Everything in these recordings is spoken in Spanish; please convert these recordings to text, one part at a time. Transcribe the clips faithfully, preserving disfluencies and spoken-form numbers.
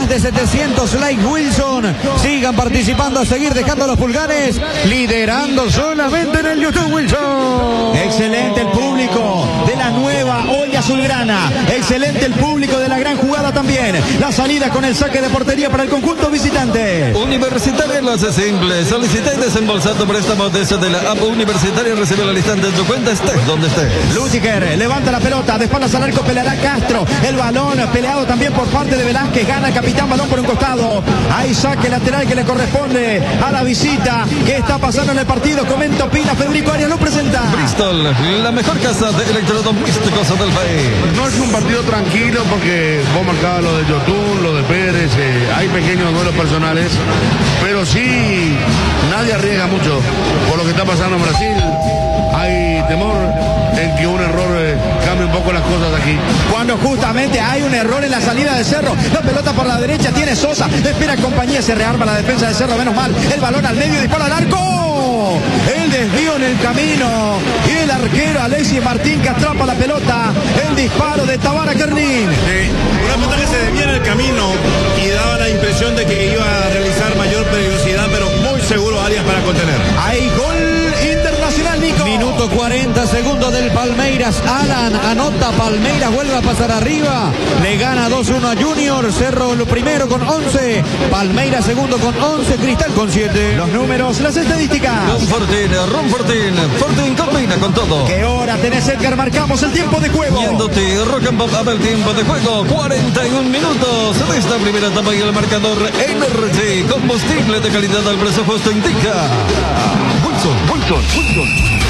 de setecientos likes, Wilson. Sigan participando, a seguir dejando los pulgares. Liderando solamente en el YouTube, Wilson. Excelente el público de la nueva olla azulgrana. Excelente el público de la gran jugada también. La salida con el saque de portería para el conjunto visitante. Universitaria lo hace simple. Solicita y desembolsa tu préstamo desde de la app Universitaria. Recibe al instante en tu cuenta, estés donde estés. Lutiger levanta la pelota, de espaldas al arco peleará Castro. El balón peleado también por parte de Velázquez. Gana el capitán, balón por un costado. Hay saque lateral que le corresponde a la visita. ¿Qué está pasando en el partido? Comenta, opina, Federico Arias lo presenta. Bristol, la mejor casa de electrodomésticos del país. No es un partido tranquilo porque vos marcabas lo de Yotun, lo de Pérez, eh, hay pequeños duelos personales, pero sí, nadie arriesga mucho por lo que está pasando en Brasil. Hay temor en que un error eh, cambie un poco las cosas aquí. Cuando justamente hay un error en la salida de Cerro, la pelota por la derecha tiene Sosa, espera compañía, se rearma la defensa de Cerro, menos mal, el balón al medio, dispara al arco, el desvío en el camino, y el arquero Alexis Martín que atrapa la pelota, el disparo de Tabara Kernin. Sí, una pelota que se desvía en el camino y daba la impresión de que iba a realizar mayor peligrosidad, pero muy seguro Arias para contener. Hay gol internacional, Nico. Minuto cuarenta segundos del Palmeiras. Alan anota, Palmeiras vuelve a pasar arriba. Le gana dos uno a Junior. Cerro lo primero con once. Palmeiras segundo con once. Cristal con siete. Los números, las estadísticas. Con Fortín, Ron Fortín. Fortín combina con todo. ¿Qué hora tenés, Edgar? Marcamos el tiempo de juego. Yéndote, Rock and Pop abre el tiempo de juego. cuarenta y un minutos de esta primera etapa y el marcador Energy. Combustible de calidad al precio justo indica. Wilson, Wilson, Wilson.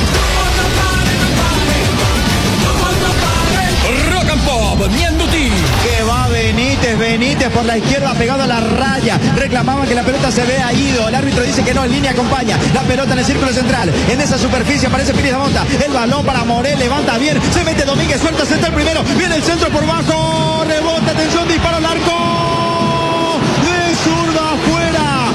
Rock and Pop, Ñanduti. Que va Benítez, Benítez por la izquierda pegado a la raya. Reclamaban que la pelota se vea ido. El árbitro dice que no, en línea acompaña. La pelota en el círculo central. En esa superficie aparece Pires Damonta. El balón para Morel, levanta bien. Se mete Domínguez, suelta, centro el primero. Viene el centro por bajo. Rebota, atención, disparo al arco. De zurda afuera.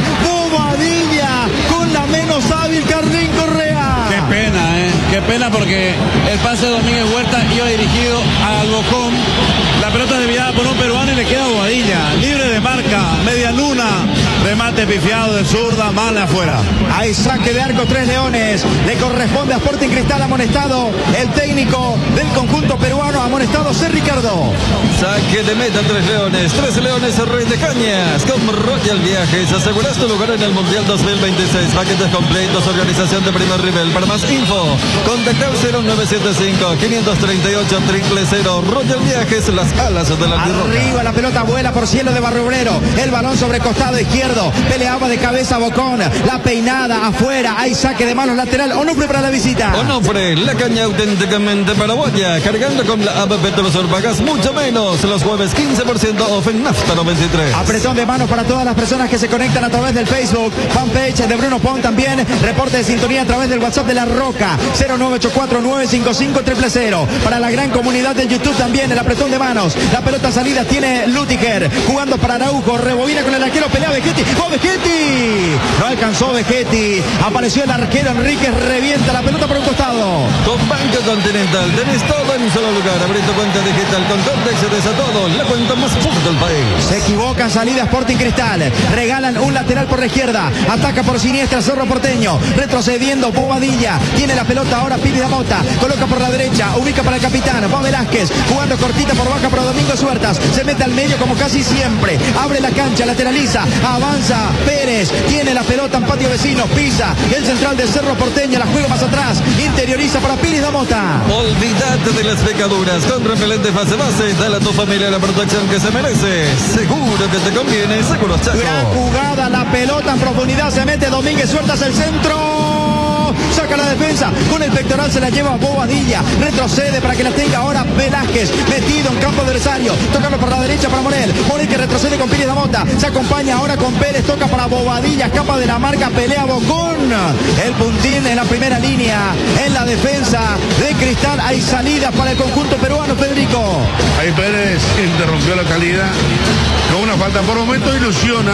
Bobadilla con la menos hábil, Carlín Correa. Qué pena, ¿eh? Qué pena porque el pase de Domínguez Huerta iba dirigido al Bocón. La pelota desviada por un peruano y le queda Bobadilla. Libre de marca, media luna. Remate pifiado de zurda, mala afuera. Hay saque de arco, Tres Leones. Le corresponde a Sporting Cristal, amonestado el técnico del conjunto peruano, amonestado C. Ricardo. Saque de meta, Tres Leones. Tres Leones, Rey de Cañas. Con Royal Viajes. Aseguras tu lugar en el Mundial dos mil veintiséis. Paquetes completos, organización de primer nivel. Para más info, contactar cero nueve siete cinco, cinco tres ocho, cero cero cero. Royal Viajes, las alas de la Albirroja. Arriba la pelota vuela por cielo de Barrio Obrero. El balón sobre costado izquierdo. Peleaba de cabeza Bocón. La peinada afuera. Hay saque de manos lateral. Onofre para la visita. Onofre, la caña auténticamente paraguaya. Cargando con la app Petrosur pagas mucho menos. Los jueves quince por ciento off en Nafta noventa y tres. Apretón de manos para todas las personas que se conectan a través del Facebook. Fanpage de Bruno Pon también. Reporte de sintonía a través del WhatsApp de La Roca. cero nueve ocho cuatro nueve cinco cinco cero cero cero. Para la gran comunidad del YouTube también. El apretón de manos. La pelota salida tiene Lutiger. Jugando para Araujo. Rebobina con el arquero. Pelea Vegetti. ¡Oh, Vegetti! No alcanzó Vegetti. Apareció el arquero Enríquez. Revienta la pelota por un costado. Con Banco Continental tenés todo en un solo lugar. Abrí tu cuenta digital con Conte, accedes a todo. La cuenta más fuerte del país. Se equivocan, salida Sporting Cristal. Regalan un lateral por la izquierda. Ataca por siniestra Cerro Porteño. Retrocediendo Bobadilla. Tiene la pelota ahora Pires Damota. Coloca por la derecha. Ubica para el capitán. Va Velázquez. Jugando cortita por baja para Domingo Suertas. Se mete al medio como casi siempre. Abre la cancha, lateraliza. Avanza Pérez. Tiene la pelota en patio vecino. Pisa. El central de Cerro Porteño. La juega más atrás. Interioriza para Pires Damota. Olvídate de las pecaduras. Con repelente fase base. Dale a tu familia la protección que se merece. Seguro que te conviene. Seguro Chaco. Gran jugada. La pelota en profundidad. Se mete Domínguez Suertas el centro. Saca la defensa. Con el pectoral se la lleva Bobadilla. Retrocede para que la tenga ahora Velázquez. Metido en campo adversario. Tocando por la derecha para Morel. Morel que retrocede con Pires Damota. Se acompaña ahora con Pérez. Toca para Bobadilla. Escapa de la marca. Pelea Bocón. El puntín en la primera línea. En la defensa de Cristal hay salidas para el conjunto peruano, Federico. Ahí Pérez interrumpió la calidad con una falta. Por momento ilusiona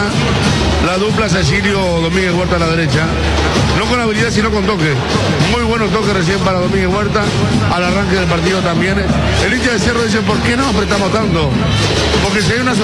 la dupla Cecilio Domínguez Huerta a la derecha. No con habilidad, sino con toque. Muy buenos toques recién para Domínguez Huerta. Al arranque del partido también. El hincha de Cerro dice, ¿por qué no apretamos tanto? Porque si hay una